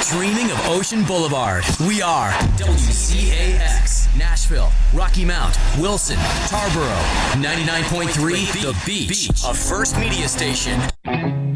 Dreaming of Ocean Boulevard. We are WCAX, Nashville, Rocky Mount, Wilson, Tarboro, 99.3 The Beach, a First Media station.